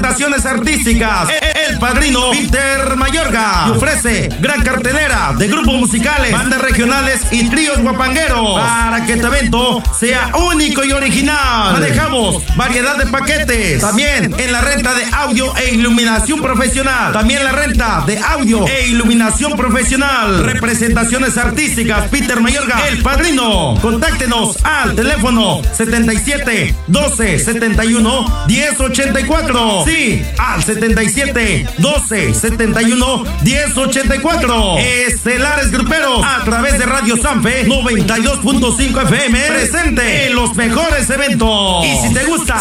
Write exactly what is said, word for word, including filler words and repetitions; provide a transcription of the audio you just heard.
Representaciones artísticas, el padrino Peter Mayorga, que ofrece gran cartelera de grupos musicales, bandas regionales y tríos guapangueros para que este evento sea único y original. Manejamos variedad de paquetes, también en la renta de audio e iluminación profesional, también la renta de audio e iluminación profesional. Representaciones artísticas Peter Mayorga, el padrino. Contáctenos al teléfono setenta y siete, doce, setenta y uno, diez, ochenta y cuatro. Sí, al setenta y siete, doce, setenta y uno, diez, ochenta y cuatro. Estelares Gruperos a través de Radio Sanfe noventa y dos punto cinco F M, presente en los mejores eventos. Y si te gusta